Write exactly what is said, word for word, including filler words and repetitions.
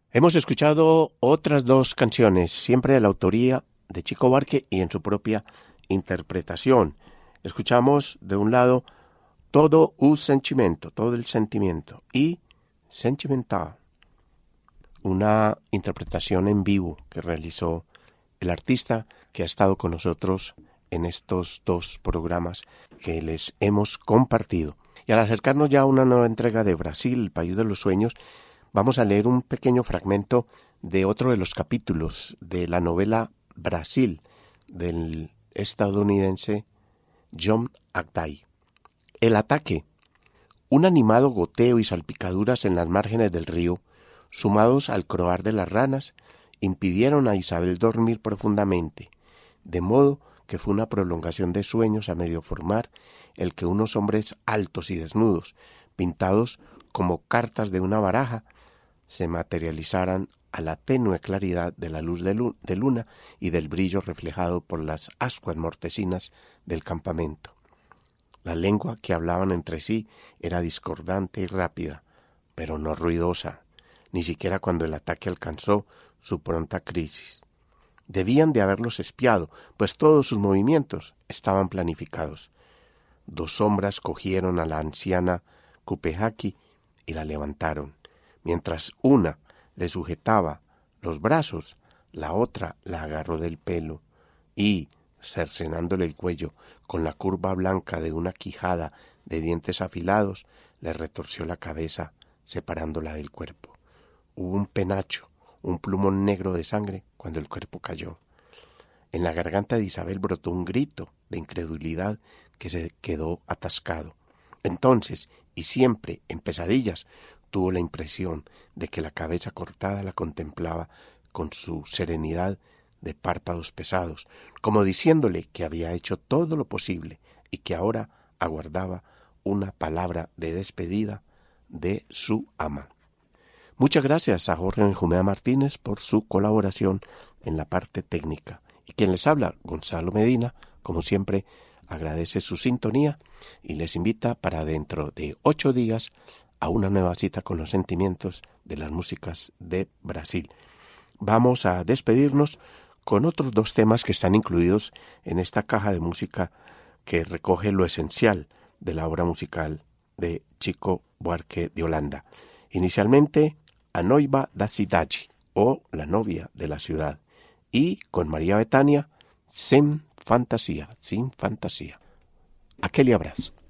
Hemos escuchado otras dos canciones, siempre de la autoría de Chico Buarque y en su propia interpretación. Escuchamos de un lado Todo un sentimento, todo el sentimiento, y Sentimental, una interpretación en vivo que realizó el artista que ha estado con nosotros en estos dos programas que les hemos compartido. Y al acercarnos ya a una nueva entrega de Brasil, el país de los sueños, vamos a leer un pequeño fragmento de otro de los capítulos de la novela Brasil del estadounidense John Agday. El ataque. Un animado goteo y salpicaduras en las márgenes del río, sumados al croar de las ranas, impidieron a Isabel dormir profundamente, de modo que fue una prolongación de sueños a medio formar el que unos hombres altos y desnudos, pintados como cartas de una baraja, se materializaran a la tenue claridad de la luz de, lu- de luna y del brillo reflejado por las ascuas mortecinas del campamento. La lengua que hablaban entre sí era discordante y rápida, pero no ruidosa, ni siquiera cuando el ataque alcanzó su pronta crisis. Debían de haberlos espiado, pues todos sus movimientos estaban planificados. Dos sombras cogieron a la anciana Cupehaki y la levantaron. Mientras una le sujetaba los brazos, la otra la agarró del pelo y, cercenándole el cuello con la curva blanca de una quijada de dientes afilados, le retorció la cabeza, separándola del cuerpo. Hubo un penacho, un plumón negro de sangre cuando el cuerpo cayó. En la garganta de Isabel brotó un grito de incredulidad que se quedó atascado. Entonces, y siempre en pesadillas, tuvo la impresión de que la cabeza cortada la contemplaba con su serenidad de párpados pesados, como diciéndole que había hecho todo lo posible y que ahora aguardaba una palabra de despedida de su ama. Muchas gracias a Jorge Benjumea Martínez por su colaboración en la parte técnica. Y quien les habla, Gonzalo Medina, como siempre, agradece su sintonía y les invita para dentro de ocho días a una nueva cita con los sentimientos de las músicas de Brasil. Vamos a despedirnos con otros dos temas que están incluidos en esta caja de música que recoge lo esencial de la obra musical de Chico Buarque de Holanda. Inicialmente, A Noiva da Cidade, o La novia de la ciudad, y con María Bethânia, Sem fantasía, sin fantasía. Aquel abrazo.